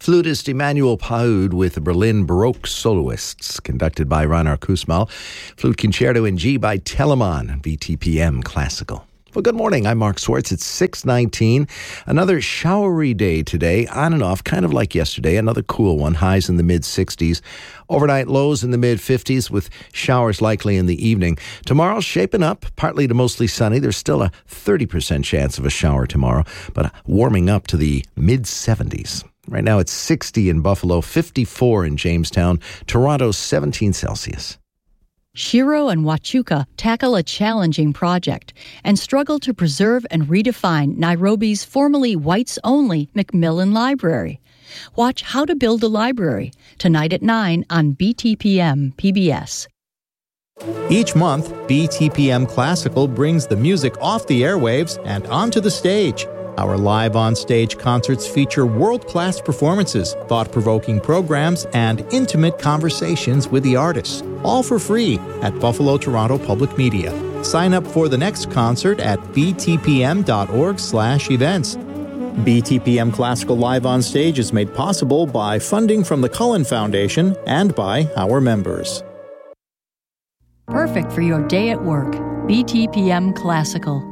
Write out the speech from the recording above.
Flutist Emanuel Paud with the Berlin Baroque Soloists, conducted by Rainer Kussmaul. Flute Concerto in G by Telemann, BTPM Classical. Well, good morning. I'm Mark Swartz. It's 6:19. Another showery day today, on and off, kind of like yesterday. Another cool one. Highs in the mid-60s. Overnight lows in the mid-50s with showers likely in the evening. Tomorrow, shaping up, partly to mostly sunny. There's still a 30% chance of a shower tomorrow, but warming up to the mid-70s. Right now, it's 60 in Buffalo, 54 in Jamestown, Toronto, 17 Celsius. Shiro and Wachuka tackle a challenging project and struggle to preserve and redefine Nairobi's formerly whites-only Macmillan Library. Watch How to Build a Library, tonight at 9 on BTPM PBS. Each month, BTPM Classical brings the music off the airwaves and onto the stage. Our live on-stage concerts feature world-class performances, thought-provoking programs, and intimate conversations with the artists, all for free at Buffalo Toronto Public Media. Sign up for the next concert at btpm.org/events. BTPM Classical Live on Stage is made possible by funding from the Cullen Foundation and by our members. Perfect for your day at work. BTPM Classical.